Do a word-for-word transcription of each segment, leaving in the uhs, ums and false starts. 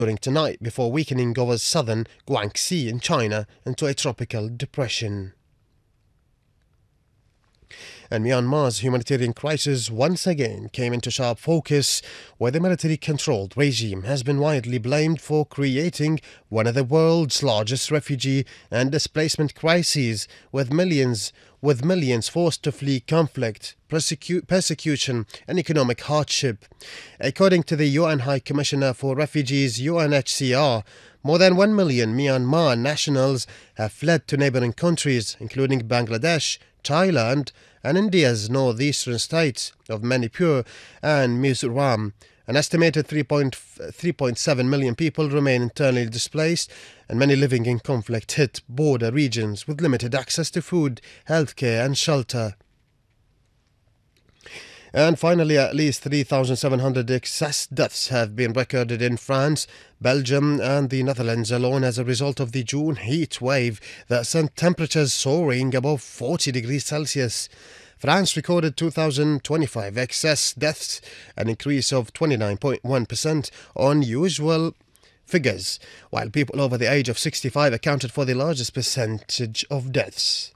during tonight before weakening over southern Guangxi in China into a tropical depression. And Myanmar's humanitarian crisis once again came into sharp focus, where the military-controlled regime has been widely blamed for creating one of the world's largest refugee and displacement crises, with millions with millions forced to flee conflict, persecu- persecution and economic hardship. According to the U N High Commissioner for Refugees, U N H C R, more than one million Myanmar nationals have fled to neighboring countries, including Bangladesh, Thailand, and India's northeastern states of Manipur and Mizoram. An estimated three point seven million people remain internally displaced, and many living in conflict-hit border regions with limited access to food, healthcare and shelter. And finally, at least three thousand seven hundred excess deaths have been recorded in France, Belgium and the Netherlands alone as a result of the June heat wave that sent temperatures soaring above forty degrees Celsius. France recorded two thousand twenty-five excess deaths, an increase of twenty-nine point one percent on usual figures, while people over the age of sixty-five accounted for the largest percentage of deaths.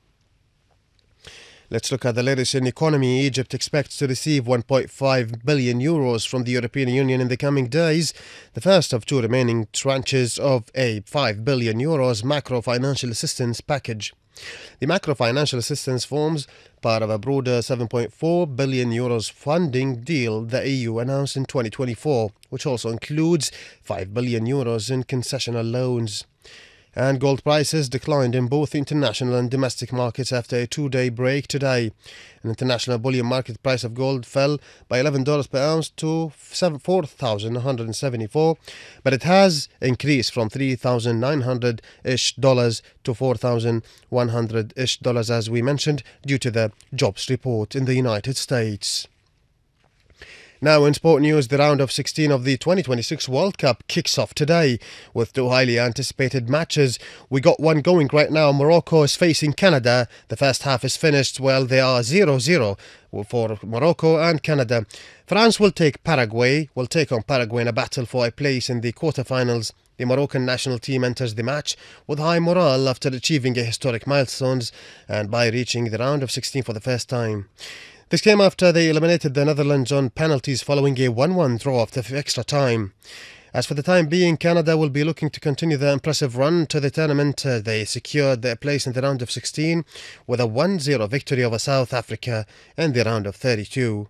Let's look at the latest in economy. Egypt expects to receive one point five billion euros from the European Union in the coming days, the first of two remaining tranches of a five billion euros macro-financial assistance package. The macro-financial assistance forms part of a broader seven point four billion euros funding deal the E U announced in twenty twenty-four, which also includes five billion euros in concessional loans. And gold prices declined in both international and domestic markets after a two-day break today. An international bullion market price of gold fell by eleven dollars per ounce to four thousand one hundred seventy-four dollars, but it has increased from three thousand nine hundred-ish dollars to four thousand one hundred-ish dollars, as we mentioned, due to the jobs report in the United States. Now in sport news, the round of sixteen of the twenty twenty-six World Cup kicks off today with two highly anticipated matches. We got one going right now. Morocco is facing Canada. The first half is finished. Well, they are zero zero for Morocco and Canada. France will take Paraguay, will take on Paraguay in a battle for a place in the quarterfinals. The Moroccan national team enters the match with high morale after achieving a historic milestones and by reaching the round of sixteen for the first time. This came after they eliminated the Netherlands on penalties following a one one draw after extra time. As for the time being, Canada will be looking to continue their impressive run to the tournament. Uh, they secured their place in the round of sixteen with a one zero victory over South Africa in the round of thirty-two.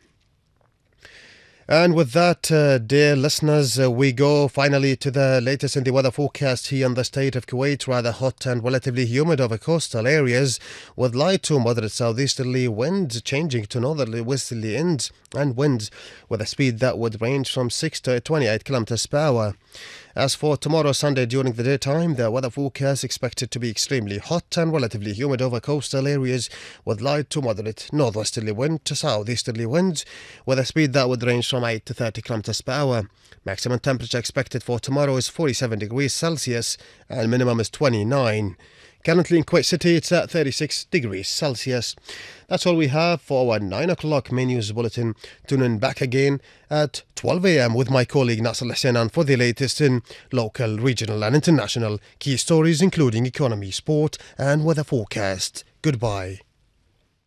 And with that, uh, dear listeners, uh, we go finally to the latest in the weather forecast here in the state of Kuwait. Rather hot and relatively humid over coastal areas, with light to moderate southeasterly winds changing to northerly westerly winds and winds with a speed that would range from six to twenty-eight kilometers per hour. As for tomorrow, Sunday, during the daytime, the weather forecast expected to be extremely hot and relatively humid over coastal areas, with light to moderate northwesterly wind to southeasterly winds, with a speed that would range from eight to thirty kilometers per hour. Maximum temperature expected for tomorrow is forty-seven degrees Celsius and minimum is twenty-nine. Currently in Kuwait City, it's at thirty-six degrees Celsius. That's all we have for our nine o'clock main news bulletin. Tune in back again at twelve a m with my colleague Nasser Al-Hussein for the latest in local, regional and international key stories, including economy, sport and weather forecast. Goodbye.